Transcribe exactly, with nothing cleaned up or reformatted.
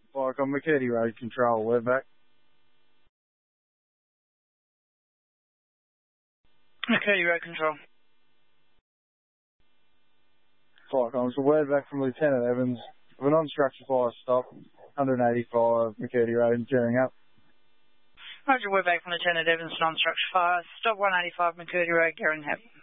Like on McCurdy Road Control, we're back. McCurdy Road Control. Fire comms, a word back from Lieutenant Evans of a non-structure fire stop, one eighty-five McCurdy Road, gearing up. Roger, we're back from Lieutenant Evans, non-structure fire. Stop one eighty-five McCurdy Road, gearing up.